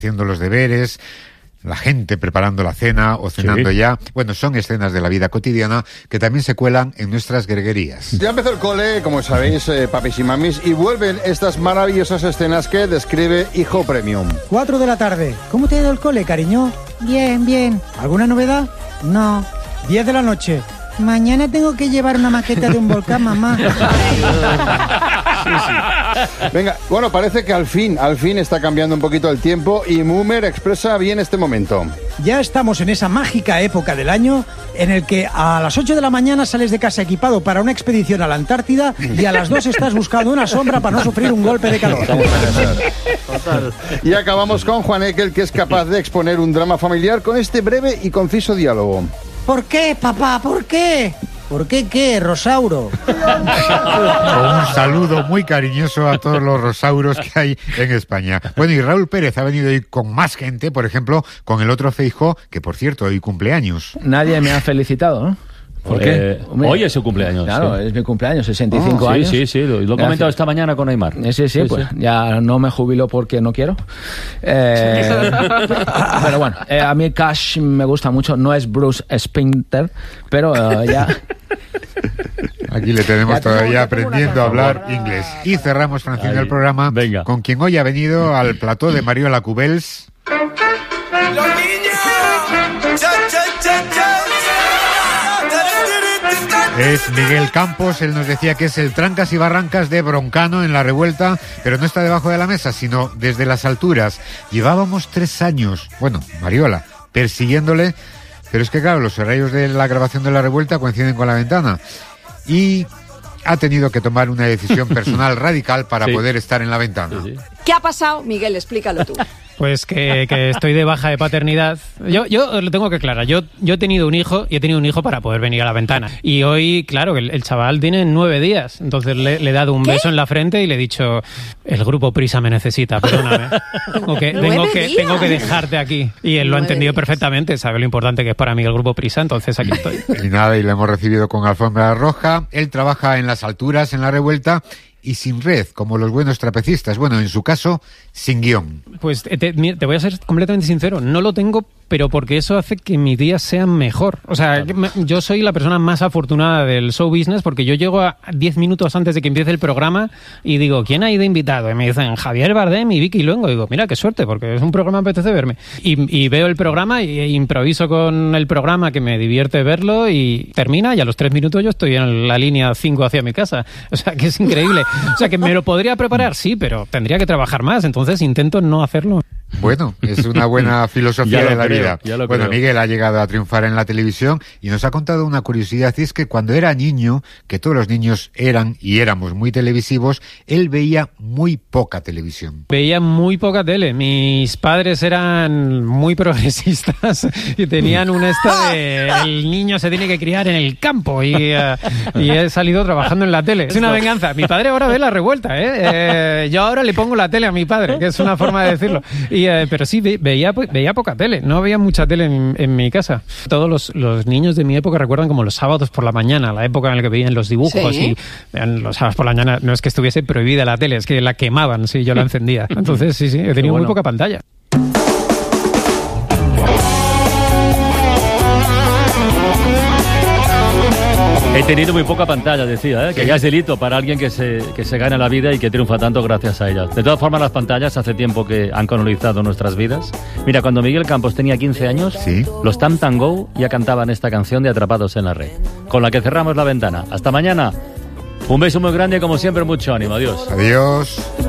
haciendo los deberes, la gente preparando la cena o cenando ya. Bueno, son escenas de la vida cotidiana que también se cuelan en nuestras greguerías. Ya empezó el cole, como sabéis, papis y mamis, y vuelven estas maravillosas escenas que describe Hijo Premium. 4 de la tarde. ¿Cómo te ha ido el cole, cariño? Bien, bien. ¿Alguna novedad? No. 10 de la noche. Mañana tengo que llevar una maqueta de un volcán, mamá. Venga, bueno, parece que al fin está cambiando un poquito el tiempo y Moomer expresa bien este momento. Ya estamos en esa mágica época del año en el que a las 8 de la mañana sales de casa equipado para una expedición a la Antártida y a las 2 estás buscando una sombra para no sufrir un golpe de calor. Total. Y acabamos con Juan Ekel, que es capaz de exponer un drama familiar con este breve y conciso diálogo. ¿Por qué, papá? ¿Por qué? ¿Por qué qué, Rosauro? Un saludo muy cariñoso a todos los rosauros que hay en España. Bueno, y Raúl Pérez ha venido hoy con más gente, por ejemplo, con el otro Feijóo, que por cierto, hoy cumpleaños. Nadie me ha felicitado, ¿no? ¿Por qué? Hoy es su cumpleaños. Claro, es mi cumpleaños, 65 años. Sí, lo he comentado esta mañana con Aymar. Sí, pues ya no me jubilo porque no quiero. Pero bueno, a mí Cash me gusta mucho, no es Bruce Springsteen, pero ya... Aquí le tenemos todavía aprendiendo a hablar inglés. Y cerramos, Francino, el programa con quien hoy ha venido al plató de Mariola Cubels. ¡Los niños! ¡Cha, cha, cha, cha! Es Miguel Campos. Él nos decía que es el trancas y barrancas de Broncano en La Revuelta, pero no está debajo de la mesa, sino desde las alturas. Llevábamos 3 años, bueno, Mariola, persiguiéndole, pero es que claro, los horarios de la grabación de La Revuelta coinciden con la ventana y ha tenido que tomar una decisión personal radical para poder estar en la ventana. ¿Qué ha pasado? Miguel, explícalo tú. Pues que estoy de baja de paternidad. Yo lo tengo que aclarar. Yo he tenido un hijo y he tenido un hijo para poder venir a la ventana. Y hoy, claro, el chaval tiene 9 días. Entonces le he dado un beso en la frente y le he dicho, el grupo Prisa me necesita, perdóname. Tengo que dejarte aquí. Y él lo ha entendido perfectamente, sabe lo importante que es para mí el grupo Prisa, entonces aquí estoy. Y nada, y le hemos recibido con alfombra roja. Él trabaja en las alturas, en La Revuelta, y sin red, como los buenos trapecistas. Bueno, en su caso, sin guión. Pues te voy a ser completamente sincero, no lo tengo, pero porque eso hace que mis días sean mejor. O sea, yo soy la persona más afortunada del show business porque yo llego a 10 minutos antes de que empiece el programa y digo, ¿quién ha ido invitado? Y me dicen, Javier Bardem y Vicky Luengo. Y digo, mira, qué suerte, porque es un programa que me apetece verme. Y veo el programa y improviso con el programa, que me divierte verlo, y termina y a los 3 minutos yo estoy en la línea 5 hacia mi casa. O sea, que es increíble. O sea, que me lo podría preparar, sí, pero tendría que trabajar más, entonces intento no hacerlo. Bueno, es una buena filosofía de la vida. Bueno, creo. Miguel ha llegado a triunfar en la televisión y nos ha contado una curiosidad, y es que cuando era niño, que todos los niños eran y éramos muy televisivos, él veía muy poca televisión. Veía muy poca tele. Mis padres eran muy progresistas y tenían de el niño se tiene que criar en el campo y he salido trabajando en la tele. Es una venganza. Mi padre ahora ve La Revuelta, yo ahora le pongo la tele a mi padre, que es una forma de decirlo. Pero sí, veía poca tele, no había mucha tele en mi casa. Todos los niños de mi época recuerdan como los sábados por la mañana, la época en la que veían los dibujos, y los sábados por la mañana no es que estuviese prohibida la tele, es que la quemaban, sí, yo la encendía. Entonces sí, he tenido muy poca pantalla. He tenido muy poca pantalla, decía, que ya es delito para alguien que se gana la vida y que triunfa tanto gracias a ellas. De todas formas, las pantallas hace tiempo que han colonizado nuestras vidas. Mira, cuando Miguel Campos tenía 15 años, los Tam Tam Go ya cantaban esta canción de Atrapados en la Red, con la que cerramos la ventana. Hasta mañana. Un beso muy grande, como siempre, mucho ánimo. Adiós. Adiós.